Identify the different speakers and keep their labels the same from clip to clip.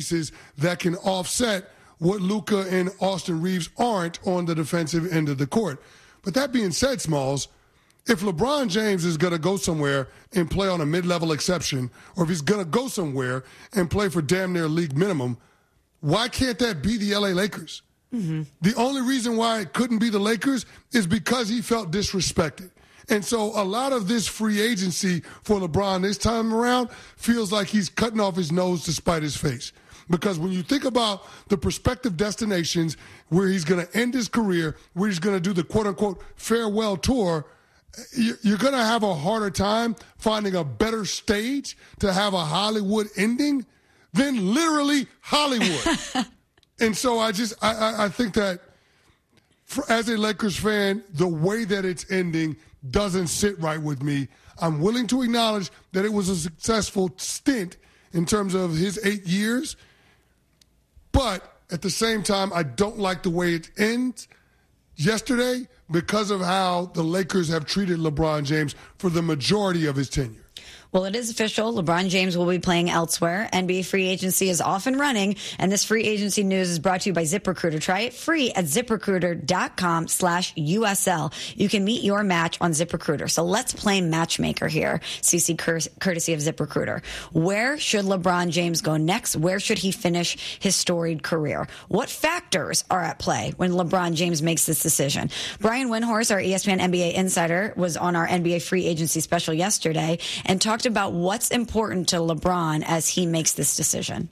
Speaker 1: pieces that can offset what Luka and Austin Reeves aren't on the defensive end of the court. But that being said, Smalls, if LeBron James is going to go somewhere and play on a mid-level exception, or if he's going to go somewhere and play for damn near league minimum, why can't that be the LA Lakers? Mm-hmm. The only reason why it couldn't be the Lakers is because he felt disrespected. And so a lot of this free agency for LeBron this time around feels like he's cutting off his nose to spite his face. Because when you think about the prospective destinations where he's going to end his career, where he's going to do the quote-unquote farewell tour, you're going to have a harder time finding a better stage to have a Hollywood ending than literally Hollywood. And so I think that as a Lakers fan, the way that it's ending doesn't sit right with me. I'm willing to acknowledge that it was a successful stint in terms of his 8 years. But at the same time, I don't like the way it ends yesterday because of how the Lakers have treated LeBron James for the majority of his tenure.
Speaker 2: Well, it is official. LeBron James will be playing elsewhere. NBA free agency is off and running, and this free agency news is brought to you by ZipRecruiter. Try it free at ZipRecruiter.com/USL. You can meet your match on ZipRecruiter. So let's play matchmaker here, CC, courtesy of ZipRecruiter. Where should LeBron James go next? Where should he finish his storied career? What factors are at play when LeBron James makes this decision? Brian Windhorst, our ESPN NBA insider, was on our NBA free agency special yesterday and talked about what's important to LeBron as he makes this decision.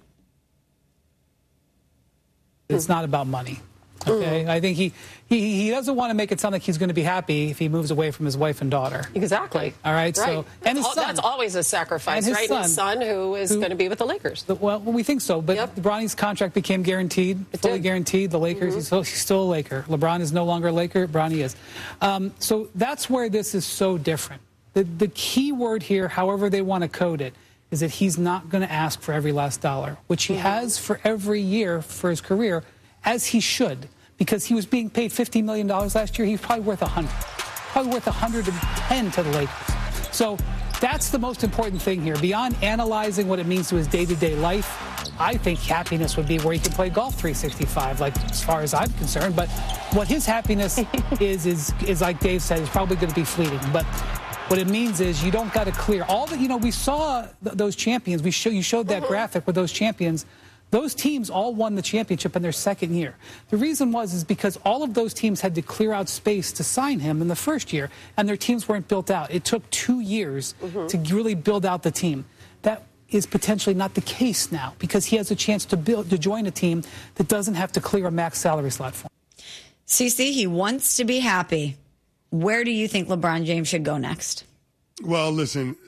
Speaker 3: It's not about money. Okay, I think he doesn't want to make it sound like he's going to be happy if he moves away from his wife and daughter.
Speaker 4: Exactly.
Speaker 3: All right. So and his son.
Speaker 4: That's always a sacrifice,
Speaker 3: and
Speaker 4: right? His son, who is going to be with the Lakers.
Speaker 3: Well, we think so. But Bronny's contract became guaranteed, fully guaranteed. The Lakers. He's still a Laker. LeBron is no longer a Laker. Bronny is. So that's where this is so different. The key word here, however they want to code it, is that he's not going to ask for every last dollar, which he has for every year for his career, as he should, because he was being paid $50 million last year. He's probably worth $100, probably worth $110 to the Lakers. So that's the most important thing here. Beyond analyzing what it means to his day-to-day life, I think happiness would be where he can play golf 365, like as far as I'm concerned. But what his happiness is like Dave said, is probably going to be fleeting. But what it means is you don't got to clear all the, we saw those champions. You showed that graphic with those champions. Those teams all won the championship in their second year. The reason is because all of those teams had to clear out space to sign him in the first year, and their teams weren't built out. It took 2 years to really build out the team. That is potentially not the case now because he has a chance to join a team that doesn't have to clear a max salary slot for him.
Speaker 2: CC, he wants to be happy. Where do you think LeBron James should go next?
Speaker 1: Well, listen,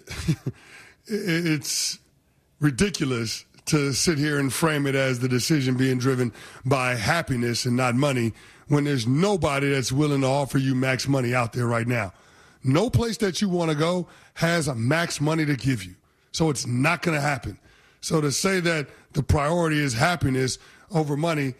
Speaker 1: it's ridiculous to sit here and frame it as the decision being driven by happiness and not money when there's nobody that's willing to offer you max money out there right now. No place that you want to go has a max money to give you. So it's not going to happen. So to say that the priority is happiness over money,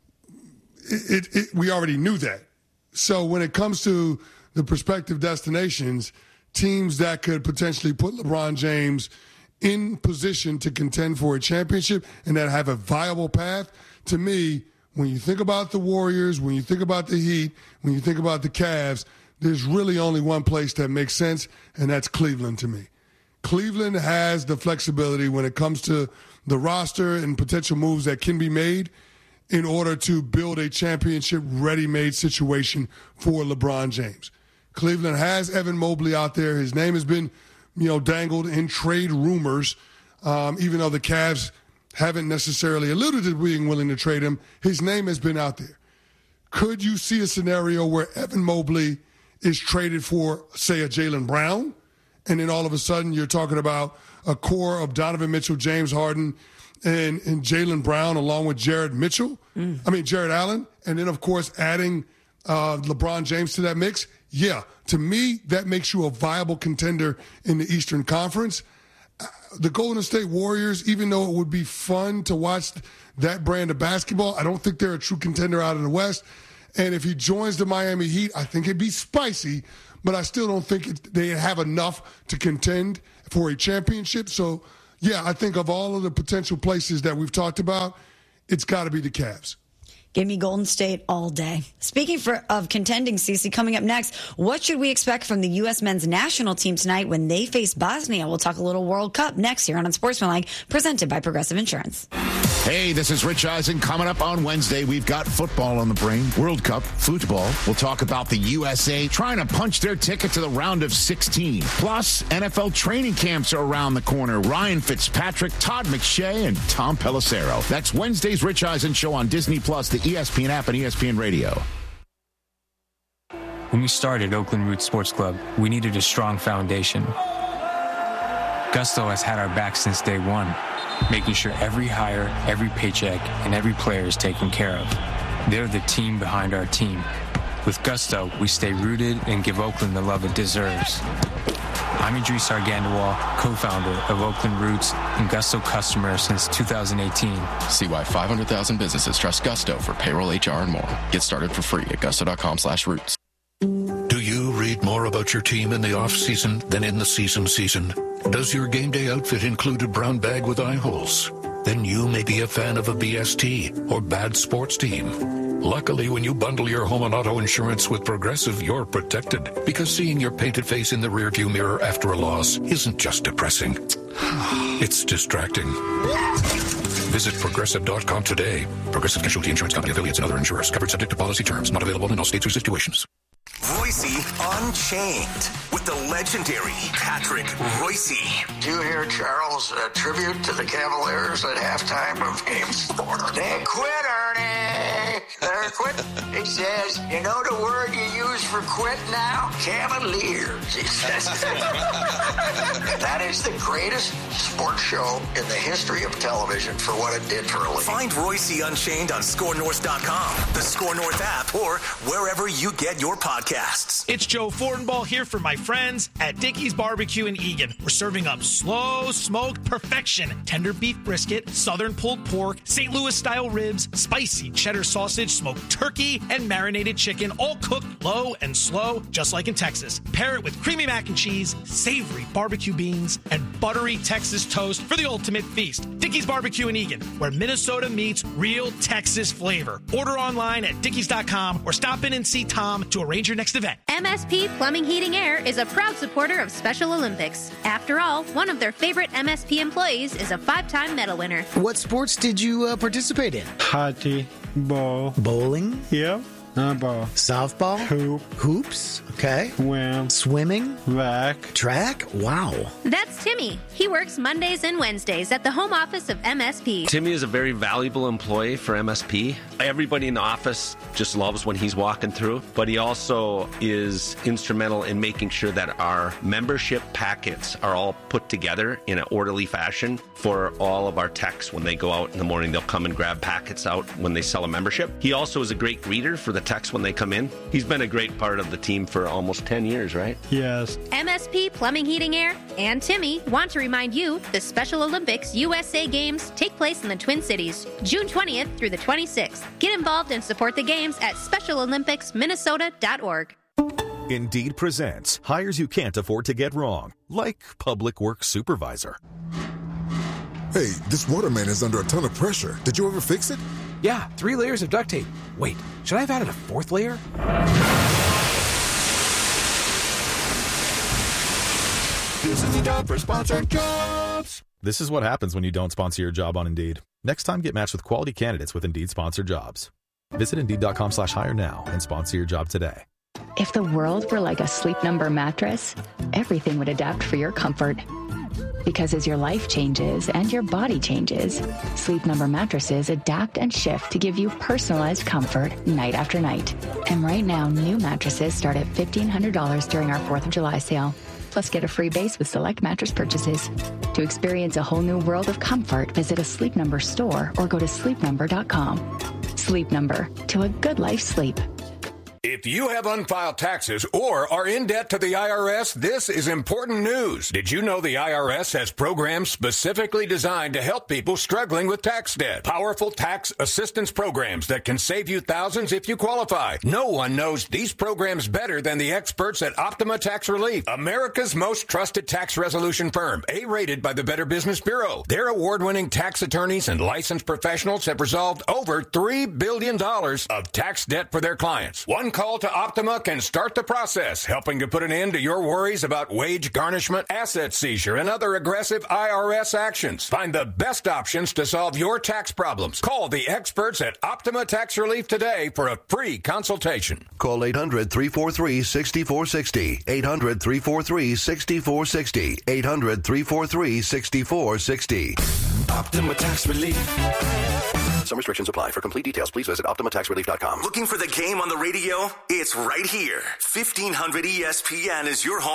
Speaker 1: we already knew that. So when it comes to the prospective destinations, teams that could potentially put LeBron James in position to contend for a championship and that have a viable path, to me, when you think about the Warriors, when you think about the Heat, when you think about the Cavs, there's really only one place that makes sense, and that's Cleveland to me. Cleveland has the flexibility when it comes to the roster and potential moves that can be made in order to build a championship ready-made situation for LeBron James. Cleveland has Evan Mobley out there. His name has been, dangled in trade rumors, even though the Cavs haven't necessarily alluded to being willing to trade him. His name has been out there. Could you see a scenario where Evan Mobley is traded for, say, a Jaylen Brown, and then all of a sudden you're talking about a core of Donovan Mitchell, James Harden, and Jaylen Brown along with Jared Allen, and then, of course, adding LeBron James to that mix? Yeah, to me, that makes you a viable contender in the Eastern Conference. The Golden State Warriors, even though it would be fun to watch that brand of basketball, I don't think they're a true contender out of the West. And if he joins the Miami Heat, I think it'd be spicy, but I still don't think they have enough to contend for a championship. So yeah, I think of all of the potential places that we've talked about, it's got to be the Cavs.
Speaker 2: Give me Golden State all day. Speaking of contending, Cece, coming up next, what should we expect from the U.S. men's national team tonight when they face Bosnia? We'll talk a little World Cup next here on Unsportsmanlike, presented by Progressive Insurance.
Speaker 5: Hey, this is Rich Eisen. Coming up on Wednesday, we've got football on the brain. World Cup, football. We'll talk about the USA trying to punch their ticket to the round of 16. Plus, NFL training camps are around the corner. Ryan Fitzpatrick, Todd McShay, and Tom Pelissero. That's Wednesday's Rich Eisen Show on Disney+, the ESPN app, and ESPN Radio.
Speaker 6: When we started Oakland Roots Sports Club, we needed a strong foundation. Gusto has had our back since day one, making sure every hire, every paycheck, and every player is taken care of. They're the team behind our team. With Gusto, we stay rooted and give Oakland the love it deserves. I'm Idris Argandawal, co-founder of Oakland Roots and Gusto customer since 2018.
Speaker 7: See why 500,000 businesses trust Gusto for payroll, HR, and more. Get started for free at gusto.com/roots.
Speaker 8: Do you read more about your team in the off-season than in the season? Does your game day outfit include a brown bag with eye holes? Then you may be a fan of a BST or bad sports team. Luckily, when you bundle your home and auto insurance with Progressive, you're protected. Because seeing your painted face in the rearview mirror after a loss isn't just depressing. It's distracting. Visit Progressive.com today. Progressive Casualty Insurance Company, affiliates, and other insurers. Covered subject to policy terms. Not available in all states or situations.
Speaker 9: Royce Unchained with the legendary Patrick Royce.
Speaker 10: Did you hear Charles' tribute to the Cavaliers at halftime of Game 4? They quit, Ernie. They're quit. He says, you know the word you use for quit now? Cavaliers, he says. That is the greatest sports show in the history of television for what it did for a living.
Speaker 9: Find Royce Unchained on ScoreNorth.com, the Score North app, or wherever you get your podcasts.
Speaker 11: It's Joe Fortenbaugh here for my friends at Dickey's Barbecue in Eagan. We're serving up slow smoked perfection, tender beef brisket, southern pulled pork, St. Louis style ribs, spicy cheddar sausage, smoked turkey, and marinated chicken, all cooked low and slow, just like in Texas. Pair it with creamy mac and cheese, savory barbecue beans, and buttery Texas toast for the ultimate feast. Dickey's Barbecue in Eagan, where Minnesota meets real Texas flavor. Order online at dickeys.com or stop in and see Tom to arrange your next event.
Speaker 12: MSP Plumbing, Heating, Air is a proud supporter of Special Olympics. After all, one of their favorite MSP employees is a 5-time medal winner.
Speaker 13: What sports did you participate in?
Speaker 14: Hockey, bowling.
Speaker 13: Yeah.
Speaker 14: Ball.
Speaker 13: Softball? Hoops? Okay. Swimming? Track? Wow.
Speaker 12: That's Timmy. He works Mondays and Wednesdays at the home office of MSP.
Speaker 15: Timmy is a very valuable employee for MSP. Everybody in the office just loves when he's walking through, but he also is instrumental in making sure that our membership packets are all put together in an orderly fashion for all of our techs. When they go out in the morning, they'll come and grab packets out when they sell a membership. He also is a great greeter for the techs when they come in. He's been a great part of the team for almost 10 years, right?
Speaker 14: Yes.
Speaker 12: MSP Plumbing, Heating, Air and Timmy want to remind you the Special Olympics USA Games take place in the Twin Cities, June 20th through the 26th. Get involved and support the games at SpecialOlympicsMinnesota.org.
Speaker 16: Indeed presents hires you can't afford to get wrong, like public works supervisor.
Speaker 17: Hey, this water main is under a ton of pressure. Did you ever fix it?
Speaker 18: Yeah, 3 layers of duct tape. Wait, should I have added a 4th layer?
Speaker 19: This is the job for Sponsored Jobs.
Speaker 20: This is what happens when you don't sponsor your job on Indeed. Next time, get matched with quality candidates with Indeed Sponsored Jobs. Visit Indeed.com/hire now and sponsor your job today.
Speaker 21: If the world were like a Sleep Number mattress, everything would adapt for your comfort. Because as your life changes and your body changes, Sleep Number mattresses adapt and shift to give you personalized comfort night after night. And right now, new mattresses start at $1,500 during our 4th of July sale. Plus, get a free base with select mattress purchases. To experience a whole new world of comfort, visit a Sleep Number store or go to sleepnumber.com. Sleep Number, to a good life sleep.
Speaker 8: If you have unfiled taxes or are in debt to the IRS, this is important news. Did you know the IRS has programs specifically designed to help people struggling with tax debt? Powerful tax assistance programs that can save you thousands if you qualify. No one knows these programs better than the experts at Optima Tax Relief, America's most trusted tax resolution firm, A-rated by the Better Business Bureau. Their award-winning tax attorneys and licensed professionals have resolved over $3 billion of tax debt for their clients. One call to Optima can start the process, helping to put an end to your worries about wage garnishment, asset seizure, and other aggressive IRS actions. Find the best options to solve your tax problems. Call the experts at Optima Tax Relief today for a free consultation.
Speaker 4: Call 800-343-6460. 800-343-6460. 800-343-6460.
Speaker 19: Optima Tax Relief.
Speaker 4: Some restrictions apply. For complete details, please visit OptimaTaxRelief.com.
Speaker 9: Looking for the game on the radio? It's right here. 1500 ESPN is your home.